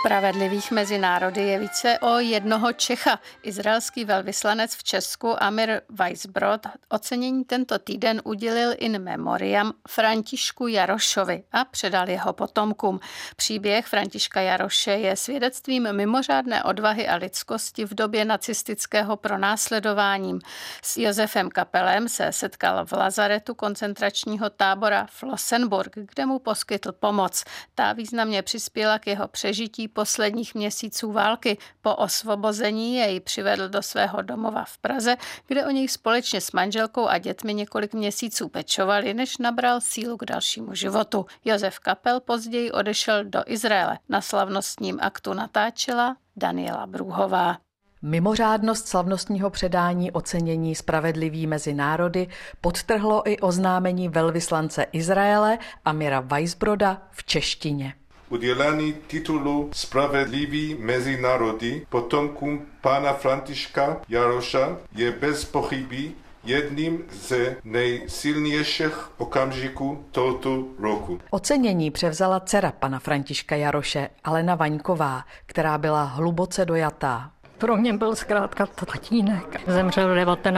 Spravedlivých mezi národy je více o jednoho Čecha. Izraelský velvyslanec v Česku Amir Weisbrod ocenění tento týden udělil in memoriam Františku Jarošovi a předal jeho potomkům. Příběh Františka Jaroše je svědectvím mimořádné odvahy a lidskosti v době nacistického pronásledování. S Josefem Kapelem se setkal v lazaretu koncentračního tábora Flossenburg, kde mu poskytl pomoc. Ta významně přispěla k jeho přežití posledních měsíců války. Po osvobození jej přivedl do svého domova v Praze, kde o něj společně s manželkou a dětmi několik měsíců pečovali, než nabral sílu k dalšímu životu. Josef Kapel později odešel do Izraele. Na slavnostním aktu natáčela Daniela Brůhová. Mimořádnost slavnostního předání ocenění Spravedliví mezi národy podtrhlo i oznámení velvyslance Izraele Amira Weisbroda v češtině. Udělení titulu Spravedliví mezi národy potomkům pana Františka Jaroša je bez pochyby jedním ze nejsilnějších okamžiků tohoto roku. Ocenění převzala dcera pana Františka Jaroše, Alena Vaňková, která byla hluboce dojatá. Pro mě byl zkrátka tatínek. Zemřel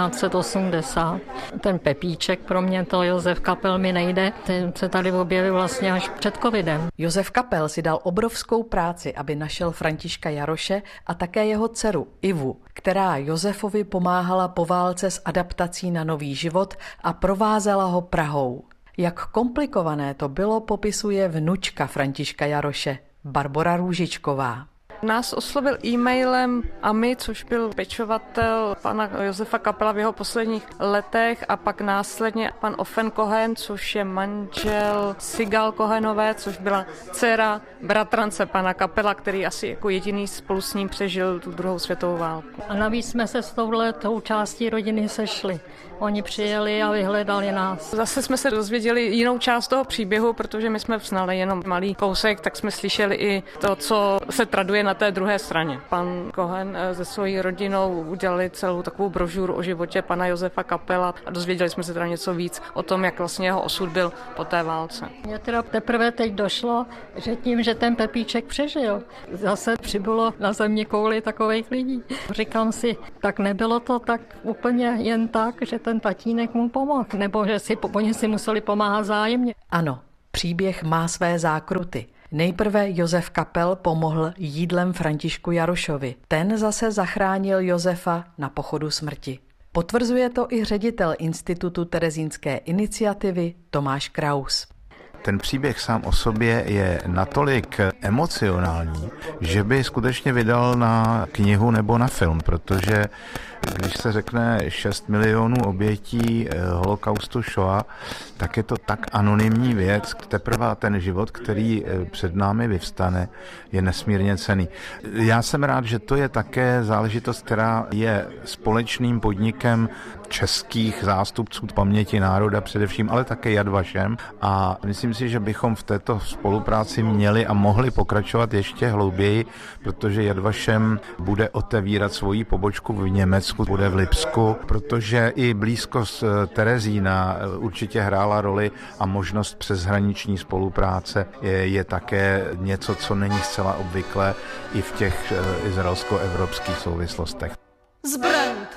1980. Ten Pepíček pro mě, to Josef Kapel mi nejde. Ten se tady objevil vlastně až před covidem. Josef Kapel si dal obrovskou práci, aby našel Františka Jaroše a také jeho dceru Ivu, která Josefovi pomáhala po válce s adaptací na nový život a provázela ho Prahou. Jak komplikované to bylo, popisuje vnučka Františka Jaroše, Barbora Růžičková. Nás oslovil e-mailem Ami, což byl pečovatel pana Josefa Kapela v jeho posledních letech, a pak následně pan Ofen Kohen, což je manžel Sigal Kohenové, což byla dcera bratrance pana Kapela, který asi jako jediný spolu s ním přežil tu druhou světovou válku. A navíc jsme se s touhletou částí rodiny sešli. Oni přijeli a vyhledali nás. Zase jsme se dozvěděli jinou část toho příběhu, protože my jsme znali jenom malý kousek, tak jsme slyšeli i to, co se traduje na té druhé straně. Pan Kohen se svojí rodinou udělali celou takovou brožuru o životě pana Josefa Kapela a dozvěděli jsme se teda něco víc o tom, jak vlastně jeho osud byl po té válce. Mně teda teprve teď došlo, že tím, že ten Pepíček přežil, zase přibylo na země kouli takových lidí. Říkám si, tak nebylo to tak úplně jen tak, že ten tatínek mu pomohl, nebo že oni si museli pomáhat vzájemně. Ano, příběh má své zákruty. Nejprve Josef Kapel pomohl jídlem Františku Jarošovi. Ten zase zachránil Josefa na pochodu smrti. Potvrzuje to i ředitel Institutu Terezínské iniciativy Tomáš Kraus. Ten příběh sám o sobě je natolik emocionální, že by skutečně vydal na knihu nebo na film, protože když se řekne 6 milionů obětí holokaustu Shoah, tak je to tak anonymní věc. Teprve ten život, který před námi vyvstane, je nesmírně cenný. Já jsem rád, že to je také záležitost, která je společným podnikem českých zástupců paměti národa především, ale také Yad Vashem, a myslím si, že bychom v této spolupráci měli a mohli pokračovat ještě hlouběji, protože Yad Vashem bude otevírat svoji pobočku v Německu, bude v Lipsku, protože i blízkost Terezína určitě hrála roli a možnost přeshraniční spolupráce je také něco, co není zcela obvyklé i v těch izraelsko-evropských souvislostech. Zbrand!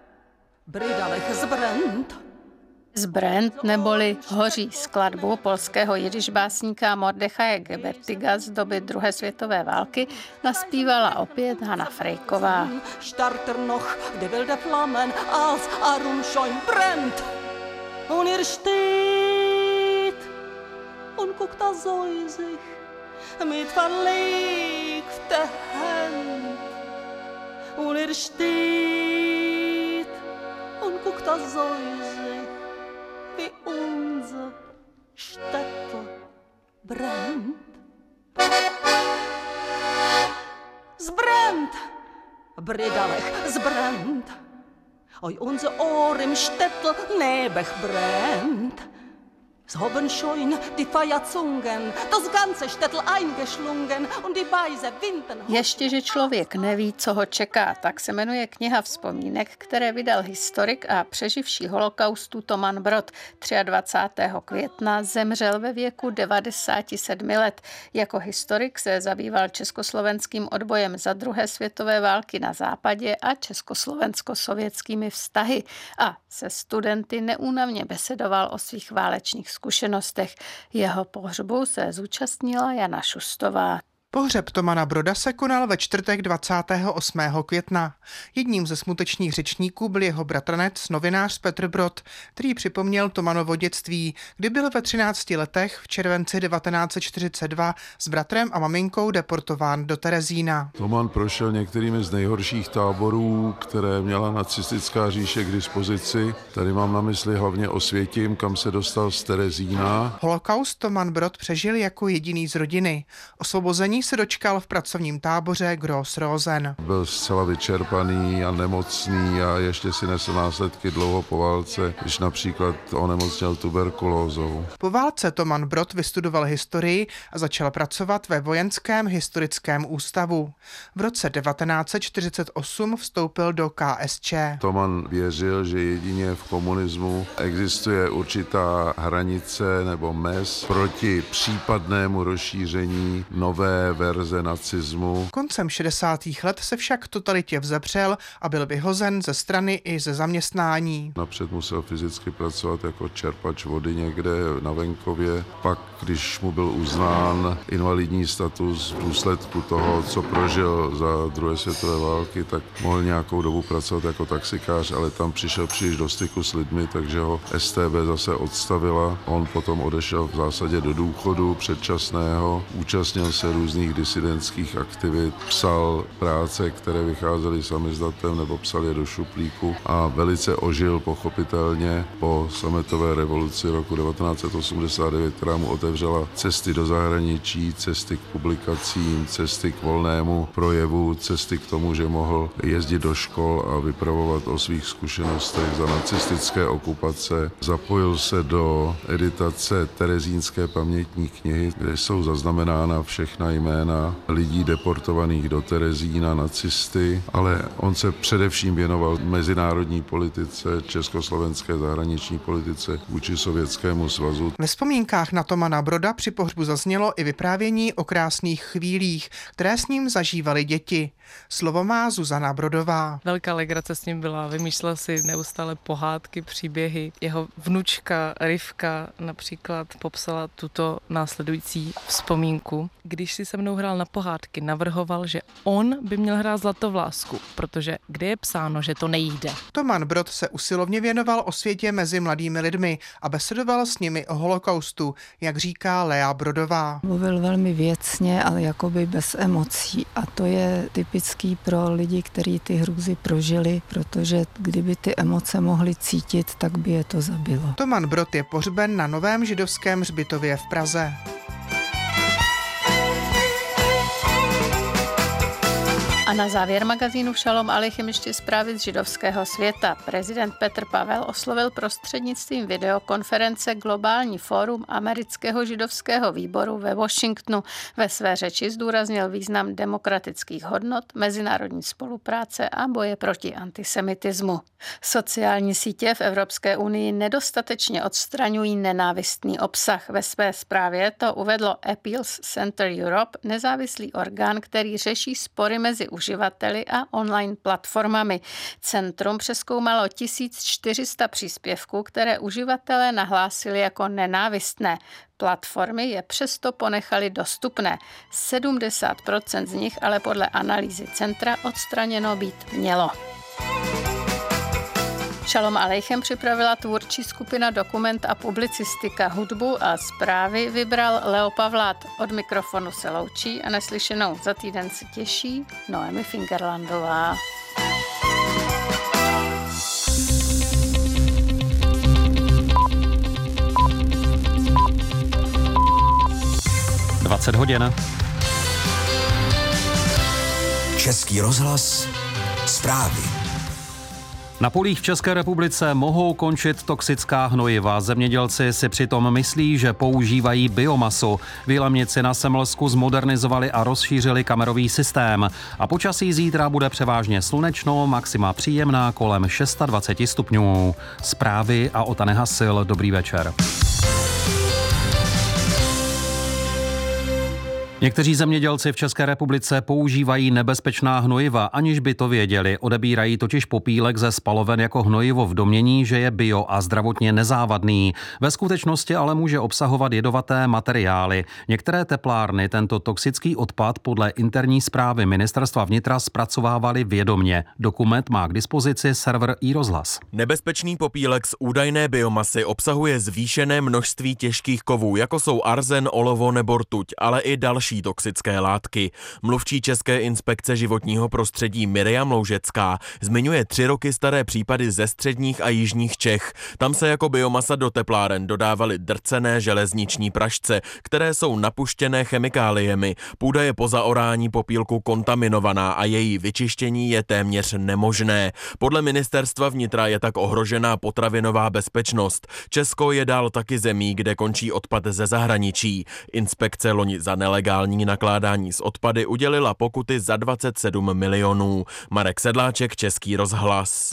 Brydalech zbrand! Zbrand neboli Hoří skladbu polského jidiš básníka Mordechaje Gebertiga z doby druhé světové války naspívala opět Hana Frejková. Starter noch, de wilde Flammen, als Arumschein brennt. Und steht und guckt da säusig mit verlegter Hand. Und steht und guckt da säusig wie unser Städte brennt. Zbrennt, Brydalech, zbrennt. Oi, unser Ohr im Städtel nebech brennt. Es haben schon die Feuerzungen das ganze Städtel eingeschlungen und die Beise winden. Ještě, že člověk neví, co ho čeká, tak se jmenuje kniha vzpomínek, které vydal historik a přeživší holokaustu Toman Brod. 23. května zemřel ve věku 97 let. Jako historik se zabýval československým odbojem za druhé světové války na západě a československo-sovětskými vztahy a se studenty neúnavně besedoval o svých válečných zkušenostech. Jeho pohřbu se zúčastnila Jana Šustová. Pohřeb Tomana Broda se konal ve čtvrtek 28. května. Jedním ze smutečných řečníků byl jeho bratranec, novinář Petr Brod, který připomněl Tomanovo dětství, kdy byl ve 13 letech v červenci 1942 s bratrem a maminkou deportován do Terezína. Toman prošel některými z nejhorších táborů, které měla nacistická říše k dispozici. Tady mám na mysli hlavně Osvětim, kam se dostal z Terezína. Holokaust Toman Brod přežil jako jediný z rodiny. Osvobození se dočkal v pracovním táboře Gross-Rosen. Byl zcela vyčerpaný a nemocný a ještě si nesl následky dlouho po válce, když například onemocněl tuberkulózou. Po válce Toman Brod vystudoval historii a začal pracovat ve Vojenském historickém ústavu. V roce 1948 vstoupil do KSČ. Toman věřil, že jedině v komunismu existuje určitá hranice nebo mez proti případnému rozšíření nové verze nacismu. Koncem 60. let se však totalitě vzepřel a byl vyhozen ze strany i ze zaměstnání. Napřed musel fyzicky pracovat jako čerpač vody někde na venkově. Pak, když mu byl uznán invalidní status v důsledku toho, co prožil za druhé světové války, tak mohl nějakou dobu pracovat jako taxikář, ale tam přišel příliš do styku s lidmi, takže ho StB zase odstavila. On potom odešel v zásadě do důchodu předčasného, účastnil se různých disidentských aktivit, psal práce, které vycházely samizdatem nebo psal je do šuplíku a velice ožil pochopitelně po sametové revoluci roku 1989, která mu otevřela cesty do zahraničí, cesty k publikacím, cesty k volnému projevu, cesty k tomu, že mohl jezdit do škol a vypravovat o svých zkušenostech za nacistické okupace. Zapojil se do editace Terezínské pamětní knihy, kde jsou zaznamenána všechna jména lidí deportovaných do Terezína, nacisty, ale on se především věnoval mezinárodní politice, československé zahraniční politice vůči Sovětskému svazu. Ve vzpomínkách na Tomana Broda při pohřbu zaznělo i vyprávění o krásných chvílích, které s ním zažívali děti. Slovo má Zuzana Brodová. Velká legrace s ním byla, vymýšlel si neustále pohádky, příběhy. Jeho vnučka Rivka například popsala tuto následující vzpomínku. Když si se mnou hrál na pohádky, navrhoval, že on by měl hrát Zlatovlásku, protože kde je psáno, že to nejde. Toman Brod se usilovně věnoval osvětě mezi mladými lidmi a besedoval s nimi o holokaustu, jak říká Lea Brodová. Mluvil velmi věcně, ale jakoby bez emocí a to je typický pro lidi, kteří ty hrůzy prožili, protože kdyby ty emoce mohli cítit, tak by je to zabilo. Toman Brod je pohřben na Novém židovském hřbitově v Praze. A na závěr magazínu Šalom Alechem ještě zprávy z židovského světa. Prezident Petr Pavel oslovil prostřednictvím videokonference Globální fórum Amerického židovského výboru ve Washingtonu. Ve své řeči zdůraznil význam demokratických hodnot, mezinárodní spolupráce a boje proti antisemitismu. Sociální sítě v Evropské unii nedostatečně odstraňují nenávistný obsah. Ve své zprávě to uvedlo Appeals Center Europe, nezávislý orgán, který řeší spory mezi uživateli a online platformami. Centrum přezkoumalo 1400 příspěvků, které uživatelé nahlásili jako nenávistné. Platformy je přesto ponechaly dostupné. 70% z nich ale podle analýzy centra odstraněno být mělo. Šalom Alechem připravila tvůrčí skupina Dokument a publicistika, hudbu a zprávy vybral Leo Pavlát. Od mikrofonu se loučí a neslyšenou za týden se těší Noemi Fingerlandová. hodin. Český rozhlas, zprávy. Na polích v České republice mohou končit toxická hnojiva. Zemědělci si přitom myslí, že používají biomasu. V Jilemnici na Semlsku zmodernizovali a rozšířili kamerový systém. A počasí zítra bude převážně slunečno, maxima příjemná kolem 26 stupňů. Zprávy a Ota Nehasil. Dobrý večer. Někteří zemědělci v České republice používají nebezpečná hnojiva, aniž by to věděli. Odebírají totiž popílek ze spaloven jako hnojivo v domnění, že je bio a zdravotně nezávadný. Ve skutečnosti ale může obsahovat jedovaté materiály. Některé teplárny tento toxický odpad podle interní zprávy Ministerstva vnitra zpracovávaly vědomě. Dokument má k dispozici server iRozhlas. Nebezpečný popílek z údajné biomasy obsahuje zvýšené množství těžkých kovů, jako jsou arzen, olovo nebo rtuť, ale i další toxické látky. Mluvčí České inspekce životního prostředí Miriam Loužecká zmiňuje 3 roky staré případy ze středních a jižních Čech. Tam se jako biomasa do tepláren dodávaly drcené železniční prašce, které jsou napuštěné chemikáliemi. Půda je po zaorání popílku kontaminovaná a její vyčištění je téměř nemožné. Podle Ministerstva vnitra je tak ohrožená potravinová bezpečnost. Česko je dál taky zemí, kde končí odpad ze zahraničí. Inspekce loni za nelegální nakládání s odpady udělila pokuty za 27 milionů. Marek Sedláček, Český rozhlas.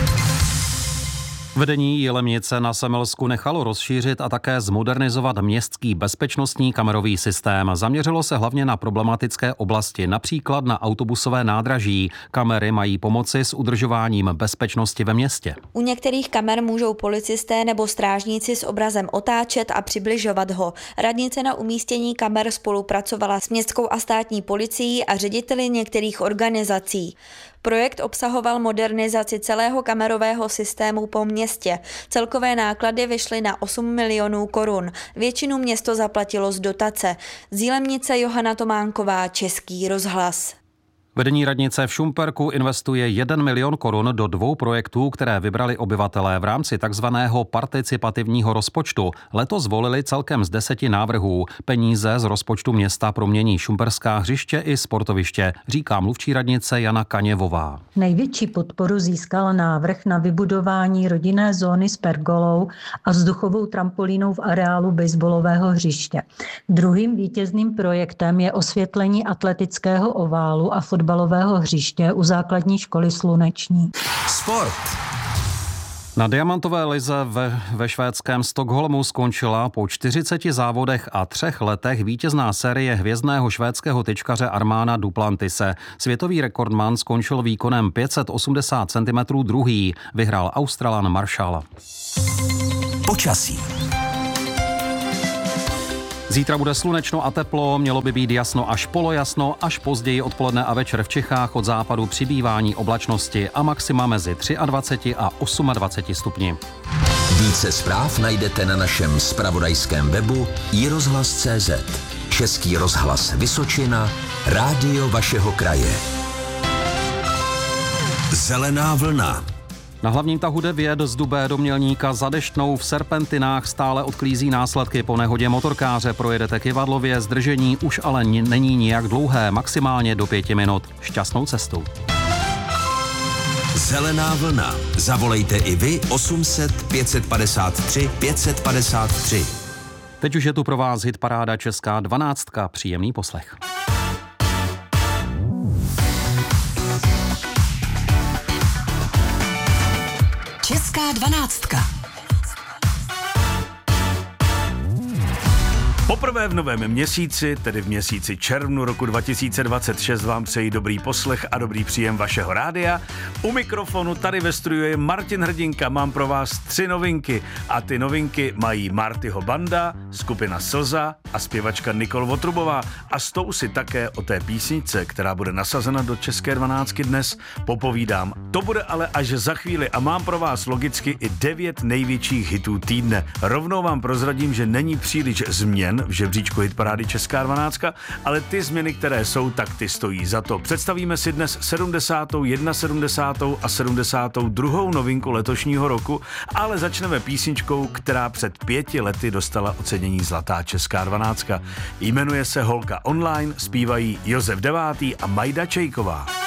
Vedení Jilemnice na Semlsku nechalo rozšířit a také zmodernizovat městský bezpečnostní kamerový systém. Zaměřilo se hlavně na problematické oblasti, například na autobusové nádraží. Kamery mají pomoci s udržováním bezpečnosti ve městě. U některých kamer můžou policisté nebo strážníci s obrazem otáčet a přibližovat ho. Radnice na umístění kamer spolupracovala s městskou a státní policií a řediteli některých organizací. Projekt obsahoval modernizaci celého kamerového systému po městě. Celkové náklady vyšly na 8 milionů korun. Většinu město zaplatilo z dotace. Z Jilemnice Johana Tománková, Český rozhlas. Vedení radnice v Šumperku investuje 1 milion korun do 2 projektů, které vybrali obyvatelé v rámci takzvaného participativního rozpočtu. Letos zvolili celkem z 10 návrhů. Peníze z rozpočtu města promění šumperská hřiště i sportoviště, říká mluvčí radnice Jana Kaněvová. Největší podporu získal návrh na vybudování rodinné zóny s pergolou a vzduchovou trampolínou v areálu baseballového hřiště. Druhým vítězným projektem je osvětlení atletického oválu a fotbalového hřiště u základní školy Sluneční. Sport. Na diamantové lize ve švédském Stockholmu skončila po 40 závodech a 3 letech vítězná série hvězdného švédského tyčkaře Armana Duplantise. Světový rekordman skončil výkonem 580 cm druhý. Vyhrál Australan Marshall. Počasí. Zítra bude slunečno a teplo, mělo by být jasno až polojasno, až později odpoledne a večer v Čechách od západu přibývání oblačnosti a maxima mezi 23 a 28 stupni. Více zpráv najdete na našem zpravodajském webu iRozhlas.cz. Český rozhlas Vysočina, rádio vašeho kraje. Zelená vlna. Na hlavním tahu 9 z Dubé do Mělníka za Deštnou v Serpentinách stále odklízí následky po nehodě motorkáře. Projedete Kyvadlově, zdržení už ale není nijak dlouhé, maximálně do 5 minut. Šťastnou cestu. Zelená vlna. Zavolejte i vy 800 553 553. Teď už je tu pro vás hitparáda Česká 12. Příjemný poslech. Česká 12. Poprvé v novém měsíci, tedy v měsíci červnu roku 2026, vám přeji dobrý poslech a dobrý příjem vašeho rádia. U mikrofonu tady ve studiu je Martin Hrdinka, mám pro vás 3 novinky a ty novinky mají Martyho banda, skupina Slza a zpěvačka Nikol Votrubová a s tou si také o té písničce, která bude nasazena do České 12 dnes, popovídám. To bude ale až za chvíli a mám pro vás logicky i 9 největších hitů týdne. Rovnou vám prozradím, že není příliš změn v žebříčku hitparády Česká 12, ale ty změny, které jsou, tak ty stojí za to. Představíme si dnes 70., 71. a 72. novinku letošního roku, ale začneme písničkou, která před 5 lety dostala ocenění Zlatá Česká 12. Jmenuje se Holka online, zpívají Josef Devátý a Majda Čejková.